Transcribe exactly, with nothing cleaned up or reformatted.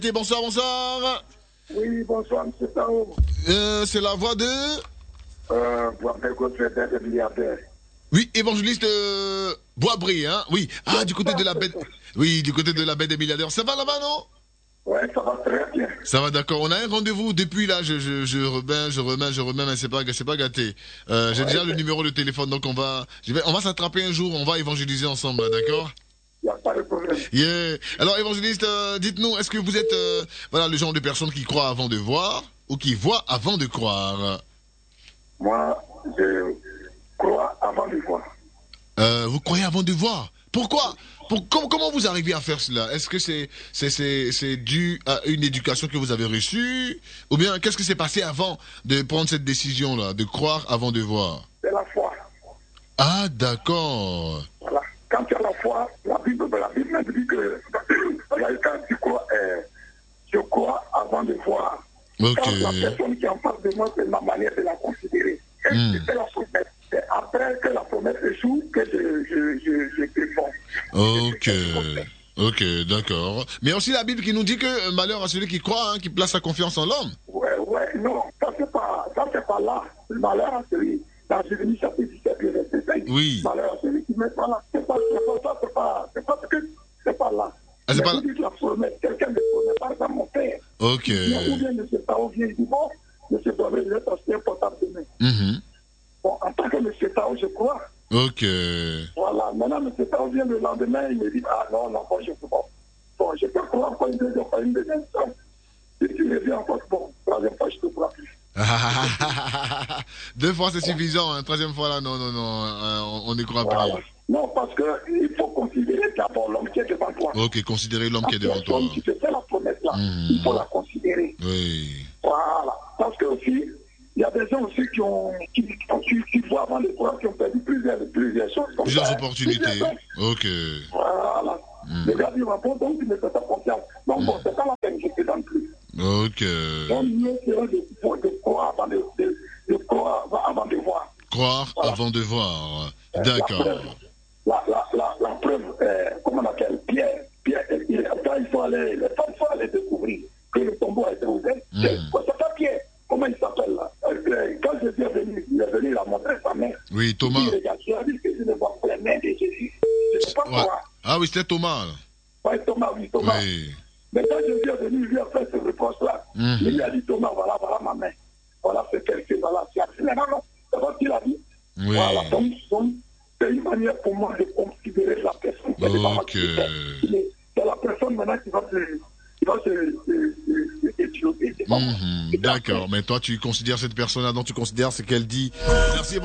Bonsoir, bonsoir. Oui, bonsoir, M. Tao. Euh, c'est la voix de... Euh, Boisbrier, milliardaire. Oui, évangéliste euh, Boisbrier, hein. Oui. Ah, du côté de la bête... Oui, du côté de la bête des milliardaires. Ça va là-bas, non? Ouais, ça va très bien. Ça va, d'accord. On a un rendez-vous depuis là. Je, je, je remets, je remets, je remets, mais c'est pas, c'est pas gâté. Euh, j'ai ouais, déjà le numéro de téléphone, donc on va, je vais, on va s'attraper un jour. On va évangéliser ensemble, d'accord? Il n'y a pas de problème. Yeah. Alors, évangéliste, euh, dites-nous, est-ce que vous êtes, euh, voilà, le genre de personne qui croit avant de voir ou qui voit avant de croire? Moi, je crois avant de voir. Euh, vous croyez avant de voir? Pourquoi? Pour, comment, comment vous arrivez à faire cela? Est-ce que c'est c'est c'est c'est dû à une éducation que vous avez reçue? Ou bien qu'est-ce qui s'est passé avant de prendre cette décision-là, de croire avant de voir? C'est la foi. Ah, d'accord. Voilà. Quand tu as la foi, la Bible, la Bible me dit que quand tu crois, euh, je crois avant de voir. Ok. Quand la personne qui est en face de moi, c'est ma manière de la considérer. Et mm. c'est la promesse. C'est après que la promesse échoue que je, je, je, je défends. Ok. Ok, d'accord. Mais aussi la Bible qui nous dit que malheur à celui qui croit, hein, qui place sa confiance en l'homme. Ouais, ouais, non, ça c'est pas, ça c'est pas là. Le malheur à celui, dans Jérémie chapitre dix-sept, verset cinq. Oui. Malheur à celui qui met pas là. C'est pas, c'est pas ça, c'est pas, c'est pas que, c'est pas là. Ah, c'est pas là. La promesse, quelqu'un me promet, par exemple mon père. Ok. Ou bien M. Tao vient, il dit bon, M. Tao, je vais t'acheter un portable demain. Mm-hmm. Bon, en tant que M. Tao, je crois. Ok. Voilà, maintenant M. Tao vient le lendemain, il me dit ah non, non, bon, je crois. Bon, je peux croire encore une deuxième fois, une deuxième fois. Si tu me dis encore, bon, troisième fois, je ne te crois plus. Deux fois c'est suffisant, hein. Troisième fois là, non, non, non, euh, on, on ne croit voilà. plus. Non, parce qu'il faut considérer d'abord l'homme qui est devant toi. Ok, considérer l'homme qui est devant toi. Si tu fais la promesse là, mmh. il faut la considérer. Oui. Voilà. Parce que aussi, il y a des gens aussi qui ont, qui, qui, qui voient avant les croire, qui ont perdu plusieurs, plusieurs choses. Comme plusieurs ça, opportunités. Plusieurs ok. Voilà. Mmh. Les gars disent, bon, donc tu ne fais pas confiance. Donc, mmh. bon, c'est pas la peine que je te donne plus. Ok. Donc, mieux serait de, de, de croire avant de, de, de croire avant de voir. Croire voilà. Avant de voir. D'accord. La, la, la, la preuve, euh, comment on appelle, Pierre, Pierre, il, quand il faut aller, les femmes faut aller découvrir que le tombeau a été ouvert. Mmh. C'est pas Pierre, comment il s'appelle là? euh, Quand Jésus est venu, il est venu, il a montré sa main. Oui, Thomas. Il regarde, il a dit que je ne vois pas les mains de Jésus. Je ne sais pas ouais. quoi. Ah oui, c'était Thomas. Oui, Thomas, oui, Thomas. Oui. Mais quand Jésus est venu, il lui a fait ce reproche-là. Mmh. Il lui a dit, Thomas, voilà, voilà ma main. Voilà ce qu'elle fait, voilà. C'est maintenant, non, c'est ce qu'il a dit. Oui. Voilà, donc, donc c'est une manière pour moi de considérer la personne. Ok. C'est la personne maintenant qui va se... Qui va se, se, se, se, se, se mmh, d'accord, mais toi tu considères cette personne-là dont tu considères ce qu'elle dit. Merci.